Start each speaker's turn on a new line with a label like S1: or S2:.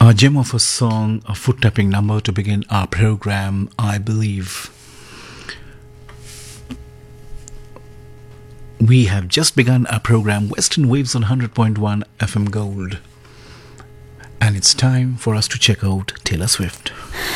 S1: A gem of a song, a foot tapping number to begin our program, I believe. We have just begun our program, Western Waves on 100.1 FM Gold. And it's time for us to check out Taylor Swift.